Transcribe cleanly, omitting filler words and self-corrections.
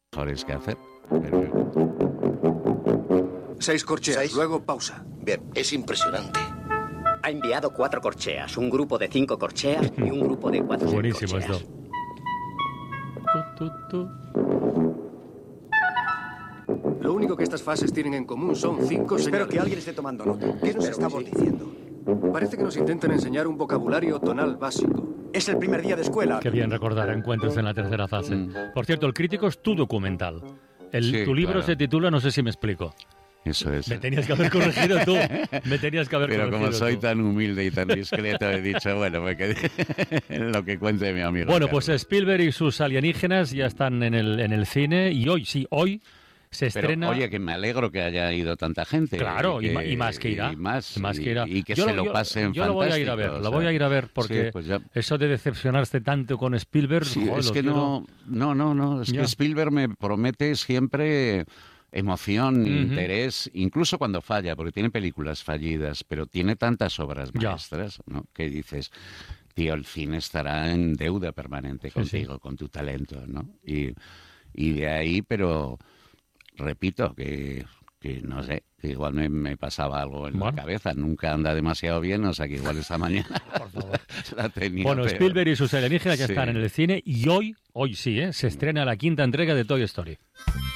mejores que hacer. Pero... 6 corcheas, 6. luego pausa. Bien, es impresionante. Ha enviado 4 corcheas, un grupo de 5 corcheas y un grupo de 4 Buenísimo corcheas. esto. Tu. Lo único que estas fases tienen en común son 5 Espero señales. que alguien esté tomando nota. ¿Qué nos estamos diciendo? Parece que nos intentan enseñar un vocabulario tonal básico. Es el primer día de escuela. Qué bien recordar encuentros en la tercera fase. Por cierto, el crítico es tu documental. Sí, Tu libro claro. se titula, no sé si me explico. Eso es. Me tenías que haber corregido tú. Me tenías que haber Pero corregido como soy tú. tan humilde y tan discreto, he dicho, bueno, pues que lo que cuente mi amigo. Bueno, Carlos. pues Spielberg y sus alienígenas ya están en el cine y hoy se Pero, estrena... oye, que me alegro que haya ido tanta gente. Claro, y más que irá. Y más que irá. y que Yo se lo- lo pasen yo lo voy a ir a ver, fantástico, lo o sea. voy a ir a ver porque Sí, pues ya. eso de decepcionarse tanto con Spielberg... Sí, joder, es lo que quiero- no. Es Ya. que Spielberg me promete siempre emoción, interés, incluso cuando falla, porque tiene películas fallidas, pero tiene tantas obras Ya. maestras, ¿no? Que dices, tío, el cine estará en deuda permanente Sí, contigo, con tu talento, ¿no? Y de ahí, pero repito que no sé, que igual me pasaba algo en Bueno. la cabeza, nunca anda demasiado bien, o sea que igual esta mañana la tenía Bueno, peor. Spielberg y sus alienígenas ya Sí. están en el cine y hoy sí, se estrena la 5ª entrega de Toy Story.